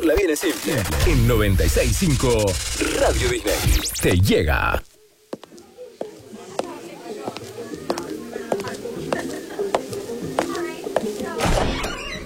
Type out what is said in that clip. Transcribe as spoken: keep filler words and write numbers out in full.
Pasarla bien es simple. En noventa y seis punto cinco Radio Disney te llega.